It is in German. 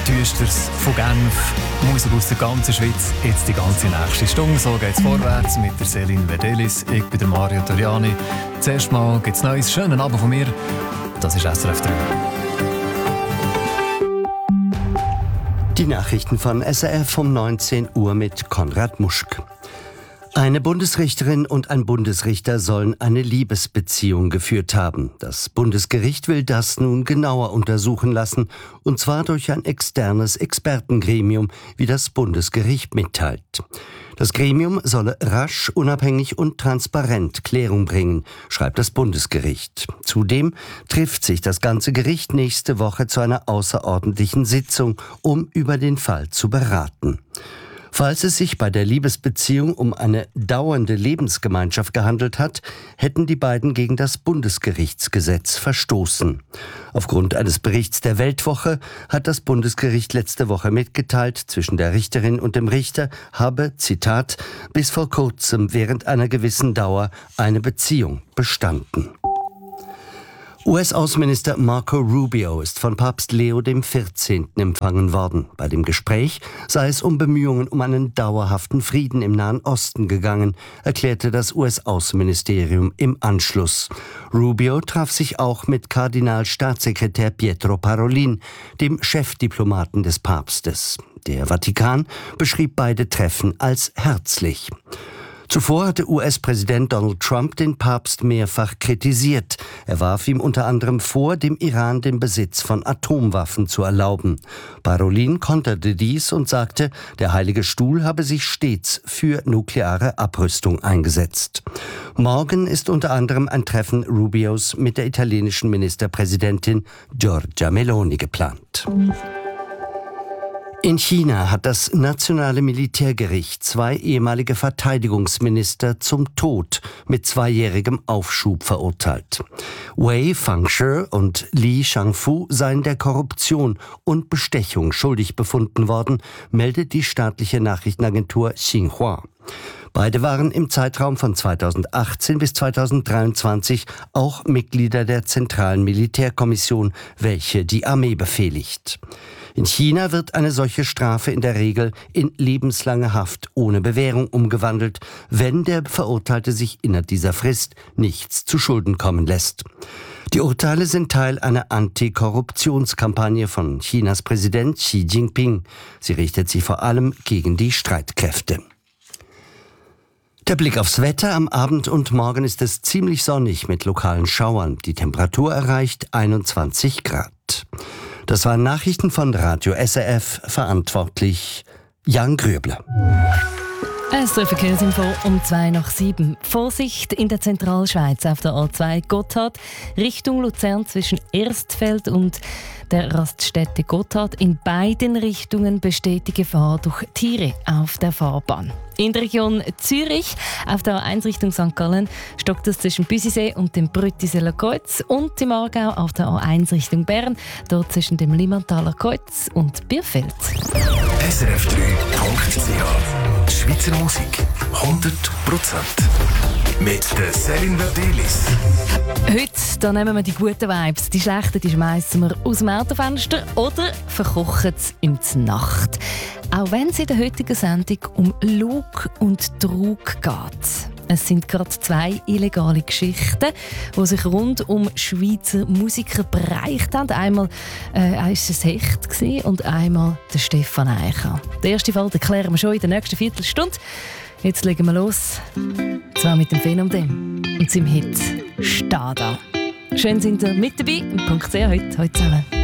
Düsteres von Genf, Musik aus der ganzen Schweiz, jetzt die ganze nächste Stunde. So geht's vorwärts mit der Céline Verdelis. Ich bin der Mario Toriani. Zuerst mal gibt's Neues, schönen Abend von mir. Das ist SRF 3. Die Nachrichten von SRF um 19 Uhr mit Konrad Muschk. Eine Bundesrichterin und ein Bundesrichter sollen eine Liebesbeziehung geführt haben. Das Bundesgericht will das nun genauer untersuchen lassen, und zwar durch ein externes Expertengremium, wie das Bundesgericht mitteilt. Das Gremium solle rasch, unabhängig und transparent Klärung bringen, schreibt das Bundesgericht. Zudem trifft sich das ganze Gericht nächste Woche zu einer außerordentlichen Sitzung, um über den Fall zu beraten. Falls es sich bei der Liebesbeziehung um eine dauernde Lebensgemeinschaft gehandelt hat, hätten die beiden gegen das Bundesgerichtsgesetz verstoßen. Aufgrund eines Berichts der Weltwoche hat das Bundesgericht letzte Woche mitgeteilt, zwischen der Richterin und dem Richter habe, Zitat, bis vor kurzem während einer gewissen Dauer eine Beziehung bestanden. US-Außenminister Marco Rubio ist von Papst Leo XIV. Empfangen worden. Bei dem Gespräch sei es um Bemühungen um einen dauerhaften Frieden im Nahen Osten gegangen, erklärte das US-Außenministerium im Anschluss. Rubio traf sich auch mit Kardinalstaatssekretär Pietro Parolin, dem Chefdiplomaten des Papstes. Der Vatikan beschrieb beide Treffen als herzlich. Zuvor hatte US-Präsident Donald Trump den Papst mehrfach kritisiert. Er warf ihm unter anderem vor, dem Iran den Besitz von Atomwaffen zu erlauben. Parolin konterte dies und sagte, der Heilige Stuhl habe sich stets für nukleare Abrüstung eingesetzt. Morgen ist unter anderem ein Treffen Rubios mit der italienischen Ministerpräsidentin Giorgia Meloni geplant. In China hat das nationale Militärgericht 2 ehemalige Verteidigungsminister zum Tod mit 2-jährigem Aufschub verurteilt. Wei Fangshi und Li Shangfu seien der Korruption und Bestechung schuldig befunden worden, meldet die staatliche Nachrichtenagentur Xinhua. Beide waren im Zeitraum von 2018 bis 2023 auch Mitglieder der Zentralen Militärkommission, welche die Armee befehligt. In China wird eine solche Strafe in der Regel in lebenslange Haft ohne Bewährung umgewandelt, wenn der Verurteilte sich innerhalb dieser Frist nichts zu Schulden kommen lässt. Die Urteile sind Teil einer Antikorruptionskampagne von Chinas Präsident Xi Jinping. Sie richtet sich vor allem gegen die Streitkräfte. Der Blick aufs Wetter. Am Abend und morgen ist es ziemlich sonnig mit lokalen Schauern. Die Temperatur erreicht 21 Grad. Das waren Nachrichten von Radio SRF, verantwortlich Jan Grübler. SRF Verkehrsinfo um 6:02. Vorsicht in der Zentralschweiz auf der A2 Gotthard Richtung Luzern zwischen Erstfeld und der Raststätte Gotthard. In beiden Richtungen besteht die Gefahr durch Tiere auf der Fahrbahn. In der Region Zürich auf der A1 Richtung St. Gallen stockt es zwischen Büsisee und dem Brüttiseler Kreuz und im Aargau auf der A1 Richtung Bern, dort zwischen dem Limmantaler Kreuz und Bierfeld. SRF3.ch Schweizer Musik 100%. Mit der Céline Verdelis. Heute da nehmen wir die guten Vibes, die schlechten die schmeißen wir aus dem Autofenster oder verkochen sie in die Nacht. Auch wenn es in der heutigen Sendung um Lug und Trug geht. Es sind gerade 2 illegale Geschichten, die sich rund um Schweizer Musiker bereicht haben. Einmal war es Hecht und einmal der Stefan Eicher. Den ersten Fall klären wir schon in der nächsten Viertelstunde. Jetzt legen wir los. Zwar mit dem Phänomen und seinem Hit «Stada». Schön sind ihr mit dabei. .ch heute zusammen.